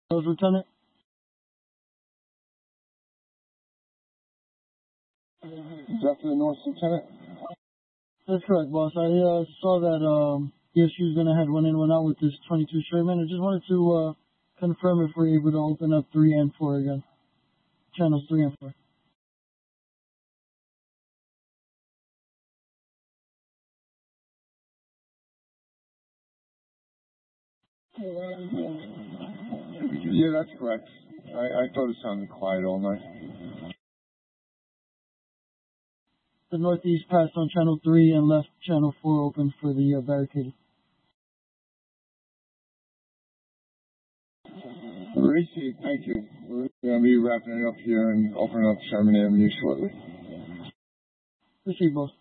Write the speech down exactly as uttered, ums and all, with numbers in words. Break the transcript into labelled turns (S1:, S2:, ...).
S1: Those, Lieutenant?
S2: Is that for the North, Lieutenant?
S1: That's correct, boss. I uh, saw that um, the issues gonna head one in, one out with this twenty-two Sherman. I just wanted to uh, confirm if we're able to open up three and four again. Channels three and four.
S2: Yeah, that's correct. I, I thought it sounded quiet all night.
S1: The northeast passed on channel three and left channel four open for the uh, barricade.
S2: Racy, thank you. We're going to be wrapping it up here and opening up Sherman Avenue shortly.
S1: Receive, boss.